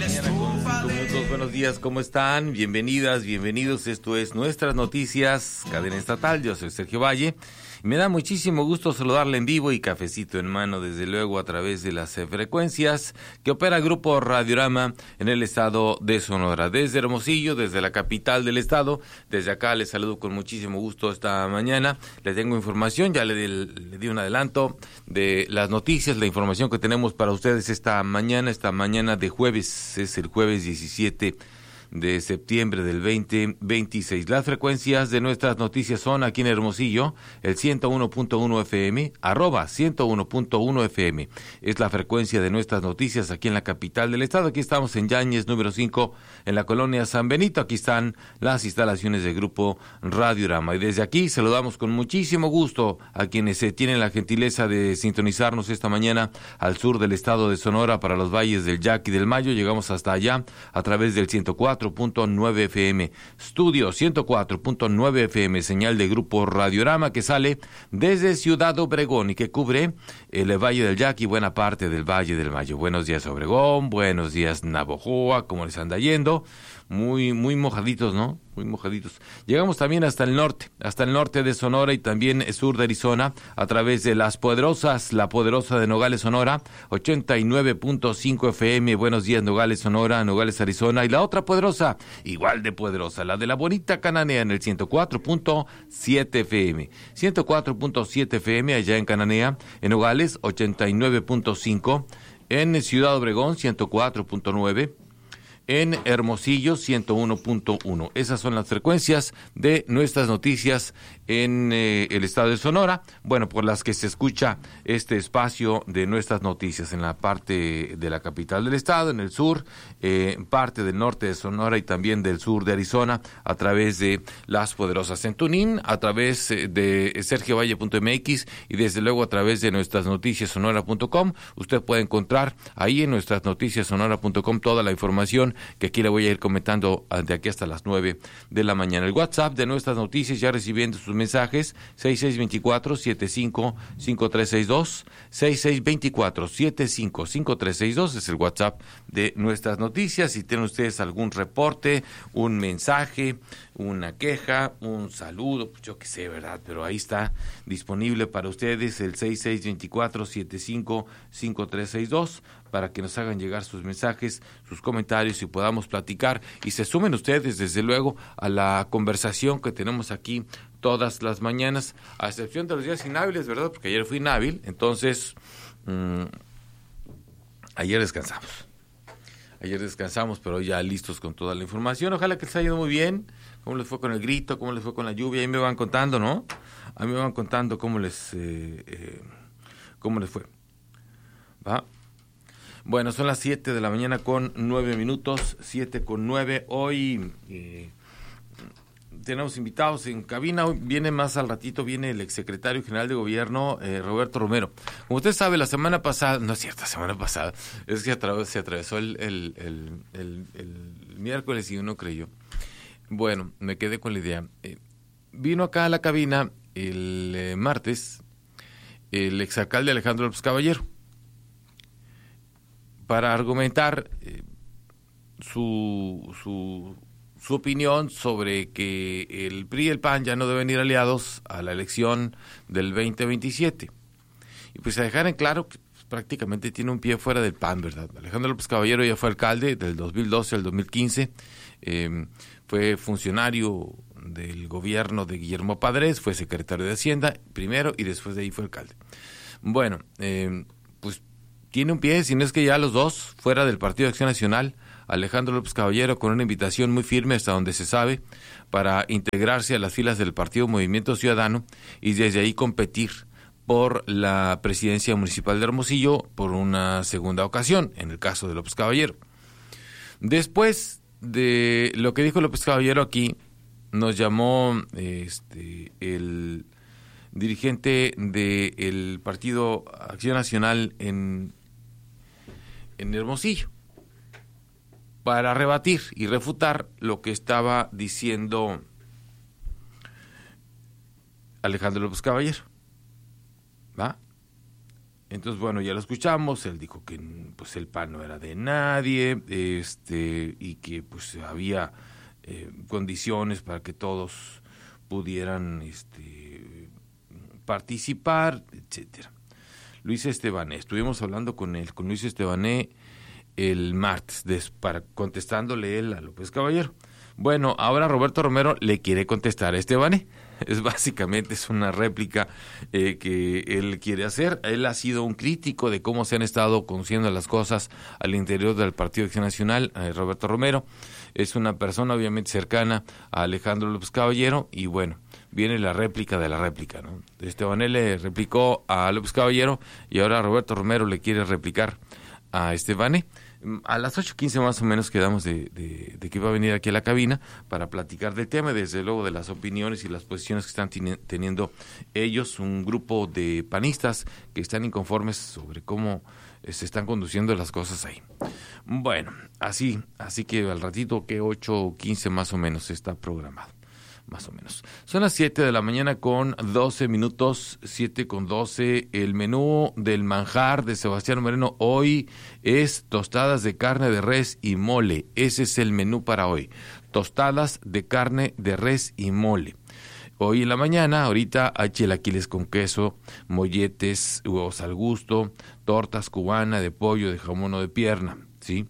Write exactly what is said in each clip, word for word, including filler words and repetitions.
Mañana con cinco minutos. Buenos días, ¿cómo están? Bienvenidas, bienvenidos. Esto es Nuestras Noticias, cadena estatal. Yo soy Sergio Valle. Me da muchísimo gusto saludarle en vivo y cafecito en mano, desde luego, a través de las eh, frecuencias que opera Grupo Radiorama en el estado de Sonora. Desde Hermosillo, desde la capital del estado, desde acá les saludo con muchísimo gusto esta mañana. Les tengo información, ya le di, le di un adelanto de las noticias, la información que tenemos para ustedes esta mañana, esta mañana de jueves, es el jueves diecisiete de septiembre del veinte veintiséis. Las frecuencias de nuestras noticias son aquí en Hermosillo, el ciento uno punto uno F M, arroba ciento uno punto uno F M. Es la frecuencia de nuestras noticias aquí en la capital del estado. Aquí estamos en Yáñez, número cinco, en la colonia San Benito. Aquí están las instalaciones del Grupo Radiorama. Y desde aquí saludamos con muchísimo gusto a quienes eh, tienen la gentileza de sintonizarnos esta mañana al sur del estado de Sonora para los valles del Yaqui y del Mayo. Llegamos hasta allá a través del ciento cuatro punto nueve F M, estudio ciento cuatro punto nueve F M, señal de Grupo Radiorama que sale desde Ciudad Obregón y que cubre el Valle del Yaqui y buena parte del Valle del Mayo. Buenos días Obregón, buenos días Navojoa, ¿cómo les anda yendo? Muy, muy mojaditos, ¿no? Muy mojaditos. Llegamos también hasta el norte, hasta el norte de Sonora y también sur de Arizona, a través de Las Poderosas, la Poderosa de Nogales, Sonora, ochenta y nueve punto cinco F M. Buenos días Nogales, Sonora, Nogales, Arizona. Y la otra poderosa, igual de poderosa, la de la bonita Cananea en el ciento cuatro punto siete F M. ciento cuatro punto siete F M allá en Cananea, en Nogales, ochenta y nueve punto cinco. En Ciudad Obregón, ciento cuatro punto nueve. En Hermosillo, ciento uno punto uno. Esas son las frecuencias de nuestras noticias en eh, el estado de Sonora, bueno, por las que se escucha este espacio de nuestras noticias en la parte de la capital del estado, en el sur, eh, parte del norte de Sonora y también del sur de Arizona, a través de Las Poderosas en Tunín, a través de sergio valle punto m x y desde luego a través de nuestras noticias sonora punto com. Usted puede encontrar ahí en nuestras noticias sonora punto com toda la información que aquí le voy a ir comentando de aquí hasta las nueve de la mañana. El WhatsApp de nuestras noticias, ya recibiendo sus mensajes, seis seis dos cuatro, siete cinco cinco tres seis dos, seis seis dos cuatro, siete cinco cinco tres seis dos es el WhatsApp de nuestras noticias. Si tienen ustedes algún reporte, un mensaje, una queja, un saludo, pues yo qué sé, ¿verdad? Pero ahí está disponible para ustedes el seis seis dos cuatro, siete cinco cinco tres seis dos para que nos hagan llegar sus mensajes, sus comentarios y podamos platicar y se sumen ustedes desde luego a la conversación que tenemos aquí todas las mañanas, a excepción de los días inhábiles, ¿verdad? Porque ayer fui inhábil, entonces mmm, ayer descansamos. Ayer descansamos, pero ya listos con toda la información. Ojalá que les haya ido muy bien. ¿Cómo les fue con el grito? ¿Cómo les fue con la lluvia? Ahí me van contando, ¿no? A mí me van contando cómo les, eh, eh, cómo les fue. ¿Va? Bueno, son las siete de la mañana con nueve minutos, siete con nueve. Hoy eh, tenemos invitados en cabina. Hoy viene más al ratito, viene el exsecretario general de gobierno, eh, Roberto Romero. Como usted sabe, la semana pasada, no es cierto, la semana pasada, es que atra- se atravesó el, el, el, el, el miércoles y uno creyó. Bueno, me quedé con la idea. Eh, vino acá a la cabina el eh, martes el exalcalde Alejandro López Caballero para argumentar eh, su, su, su opinión sobre que el P R I y el P A N ya no deben ir aliados a la elección del veinte veintisiete. Y pues a dejar en claro que pues, prácticamente tiene un pie fuera del P A N, ¿verdad? Alejandro López Caballero ya fue alcalde del dos mil doce al dos mil quince, eh, fue funcionario del gobierno de Guillermo Padres, fue secretario de Hacienda primero y después de ahí fue alcalde. Bueno, eh, pues tiene un pie, si no es que ya los dos, fuera del Partido de Acción Nacional, Alejandro López Caballero con una invitación muy firme hasta donde se sabe para integrarse a las filas del Partido Movimiento Ciudadano y desde ahí competir por la presidencia municipal de Hermosillo por una segunda ocasión, en el caso de López Caballero. Después de lo que dijo López Caballero aquí, nos llamó este el dirigente del Partido Acción Nacional en en Hermosillo para rebatir y refutar lo que estaba diciendo Alejandro López Caballero. ¿Va? Entonces, bueno, ya lo escuchamos, él dijo que pues el P A N no era de nadie, este, y que pues había eh, condiciones para que todos pudieran este, participar, etcétera. Luis Estebané, estuvimos hablando con él, con Luis Estebané el martes, des, para contestándole él a López Caballero. Bueno, ahora Roberto Romero le quiere contestar a Estebané. Es básicamente es una réplica eh, que él quiere hacer. Él ha sido un crítico de cómo se han estado conduciendo las cosas al interior del Partido Acción Nacional. eh, Roberto Romero es una persona obviamente cercana a Alejandro López Caballero y bueno, viene la réplica de la réplica, ¿no? Estebané le replicó a López Caballero y ahora Roberto Romero le quiere replicar a Estebané. A las ocho quince más o menos quedamos de, de, de que iba a venir aquí a la cabina para platicar del tema, desde luego de las opiniones y las posiciones que están ten, teniendo ellos, un grupo de panistas que están inconformes sobre cómo eh, se están conduciendo las cosas ahí. Bueno, así, así que al ratito que ocho quince más o menos está programado. Más o menos. Son las siete de la mañana con doce minutos, siete con doce. El menú del manjar de Sebastián Moreno hoy es tostadas de carne de res y mole. Ese es el menú para hoy. Tostadas de carne de res y mole. Hoy en la mañana, ahorita hay chilaquiles con queso, molletes, huevos al gusto, tortas cubana de pollo, de jamón o de pierna, ¿sí?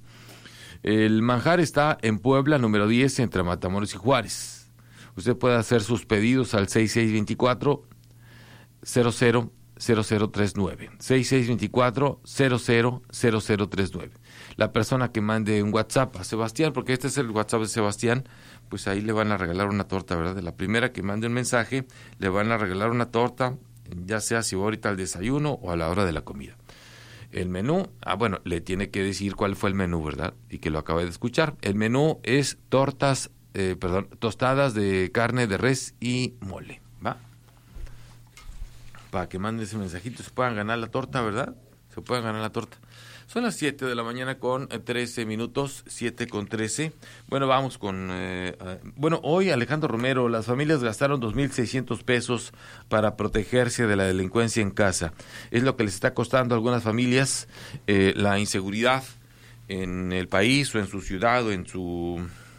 El manjar está en Puebla, número diez, entre Matamoros y Juárez. Usted puede hacer sus pedidos al seis seis dos cuatro, cero cero cero cero tres nueve. seis seis dos cuatro, cero cero cero cero tres nueve. La persona que mande un WhatsApp a Sebastián, porque este es el WhatsApp de Sebastián, pues ahí le van a regalar una torta, ¿verdad? De la primera que mande un mensaje, le van a regalar una torta, ya sea si va ahorita al desayuno o a la hora de la comida. El menú, ah bueno, le tiene que decir cuál fue el menú, ¿verdad? Y que lo acaba de escuchar. El menú es tortas Eh, perdón, tostadas de carne de res y mole, ¿va? Para que manden ese mensajito, se puedan ganar la torta, ¿verdad? Se puedan ganar la torta. Son las siete de la mañana con trece minutos, siete con trece. Bueno, vamos con... Eh, uh, bueno, hoy Alejandro Romero, las familias gastaron dos mil seiscientos pesos para protegerse de la delincuencia en casa. Es lo que les está costando a algunas familias eh, la inseguridad en el país o en su ciudad o en su...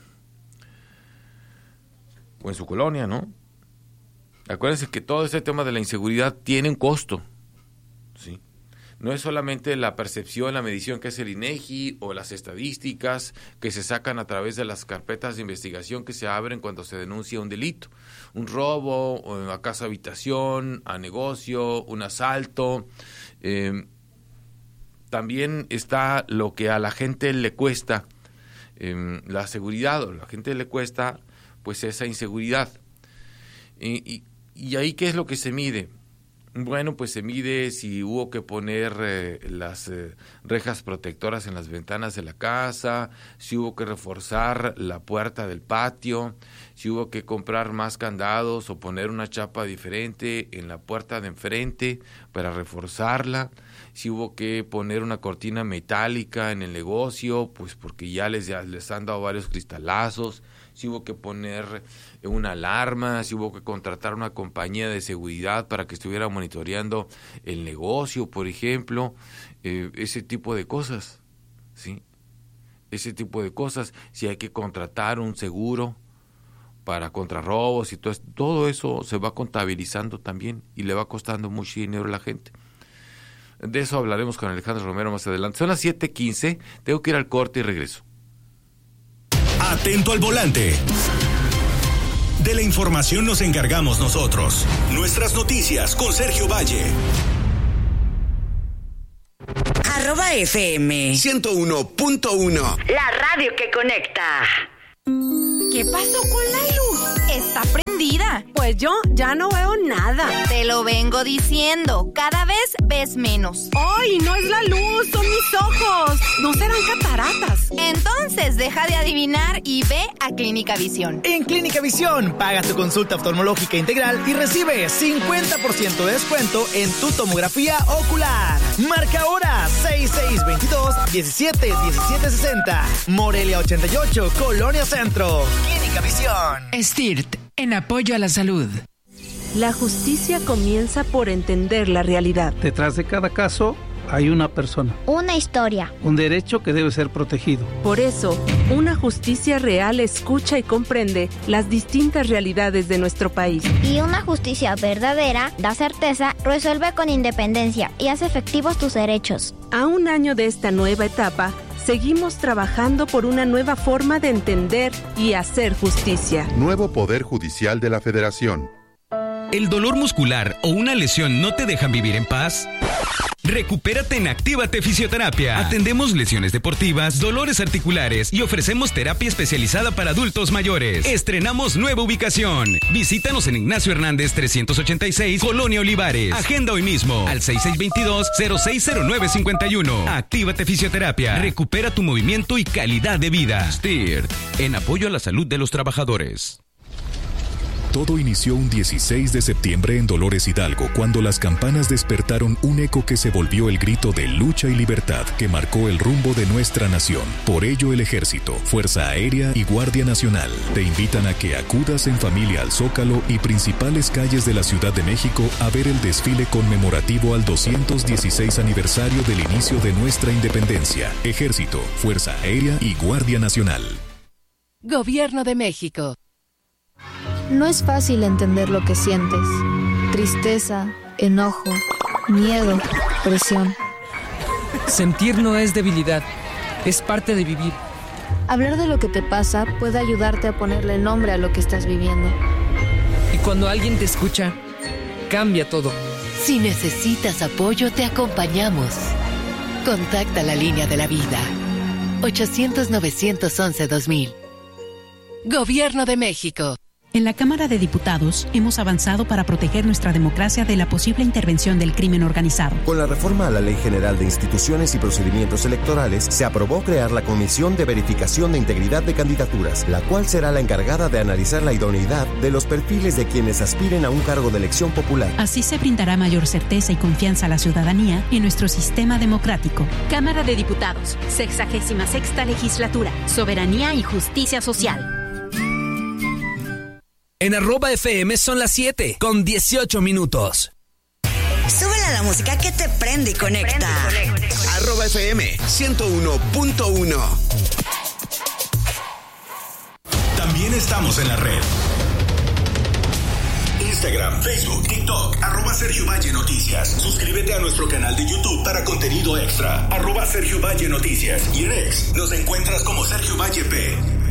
o en su colonia, ¿no? Acuérdense que todo este tema de la inseguridad tiene un costo, ¿sí? No es solamente la percepción, la medición que hace el INEGI o las estadísticas que se sacan a través de las carpetas de investigación que se abren cuando se denuncia un delito, un robo a casa habitación, a negocio, un asalto. Eh, también está lo que a la gente le cuesta, eh, la seguridad, o a la gente le cuesta pues esa inseguridad. Y, y, y ahí, ¿qué es lo que se mide? Bueno, pues se mide si hubo que poner eh, las eh, rejas protectoras en las ventanas de la casa, si hubo que reforzar la puerta del patio, si hubo que comprar más candados o poner una chapa diferente en la puerta de enfrente para reforzarla, si hubo que poner una cortina metálica en el negocio, pues porque ya les, ya les han dado varios cristalazos, si hubo que poner una alarma, si hubo que contratar una compañía de seguridad para que estuviera monitoreando el negocio, por ejemplo, eh, ese tipo de cosas, ¿sí? Ese tipo de cosas, si hay que contratar un seguro para contrarrobos y todo eso, todo eso se va contabilizando también y le va costando mucho dinero a la gente. De eso hablaremos con Alejandro Romero más adelante. Son las siete quince, tengo que ir al corte y regreso. Atento al volante. De la información nos encargamos nosotros. Nuestras noticias con Sergio Valle. Arroba F M ciento uno punto uno. La radio que conecta. ¿Qué pasó con la luz? Está prendida. Pues yo ya no veo nada. Te lo vengo diciendo. Cada vez ves menos. ¡Ay, no es la luz! ¡Son mis ojos! ¿No serán cataratas? Entonces deja de adivinar y ve a Clínica Visión. En Clínica Visión, paga tu consulta oftalmológica integral y recibe cincuenta por ciento de descuento en tu tomografía ocular. Marca ahora seis seis dos dos, diecisiete diecisiete sesenta. Morelia ochenta y ocho, Colonia Centro. Clínica Visión. S T I R T, en apoyo a la salud. La justicia comienza por entender la realidad. Detrás de cada caso hay una persona. Una historia. Un derecho que debe ser protegido. Por eso, una justicia real escucha y comprende las distintas realidades de nuestro país. Y una justicia verdadera da certeza, resuelve con independencia y hace efectivos tus derechos. A un año de esta nueva etapa, seguimos trabajando por una nueva forma de entender y hacer justicia. Nuevo Poder Judicial de la Federación. ¿El dolor muscular o una lesión no te dejan vivir en paz? Recupérate en Actívate Fisioterapia. Atendemos lesiones deportivas, dolores articulares y ofrecemos terapia especializada para adultos mayores. Estrenamos nueva ubicación. Visítanos en Ignacio Hernández trescientos ochenta y seis, Colonia Olivares. Agenda hoy mismo al seis seis dos dos, cero seis cero nueve cinco uno. Actívate Fisioterapia. Recupera tu movimiento y calidad de vida. S T I R T, en apoyo a la salud de los trabajadores. Todo inició un dieciséis de septiembre en Dolores Hidalgo, cuando las campanas despertaron un eco que se volvió el grito de lucha y libertad que marcó el rumbo de nuestra nación. Por ello, el Ejército, Fuerza Aérea y Guardia Nacional te invitan a que acudas en familia al Zócalo y principales calles de la Ciudad de México a ver el desfile conmemorativo al doscientos dieciséis aniversario del inicio de nuestra independencia. Ejército, Fuerza Aérea y Guardia Nacional. Gobierno de México. No es fácil entender lo que sientes. Tristeza, enojo, miedo, presión. Sentir no es debilidad, es parte de vivir. Hablar de lo que te pasa puede ayudarte a ponerle nombre a lo que estás viviendo. Y cuando alguien te escucha, cambia todo. Si necesitas apoyo, te acompañamos. Contacta la línea de la vida. ochocientos, novecientos once, dos mil. Gobierno de México. En la Cámara de Diputados hemos avanzado para proteger nuestra democracia de la posible intervención del crimen organizado. Con la reforma a la Ley General de Instituciones y Procedimientos Electorales, se aprobó crear la Comisión de Verificación de Integridad de Candidaturas, la cual será la encargada de analizar la idoneidad de los perfiles de quienes aspiren a un cargo de elección popular. Así se brindará mayor certeza y confianza a la ciudadanía en nuestro sistema democrático. Cámara de Diputados, sexagésima sexta legislatura, Soberanía y Justicia Social. En arroba F M son las siete con dieciocho minutos. Súbele a la música que te prende y conecta. Arroba F M ciento uno punto uno. También estamos en la red. Instagram, Facebook, TikTok, arroba Sergio Valle Noticias. Suscríbete a nuestro canal de YouTube para contenido extra. Arroba Sergio Valle Noticias. Y en X nos encuentras como Sergio Valle P.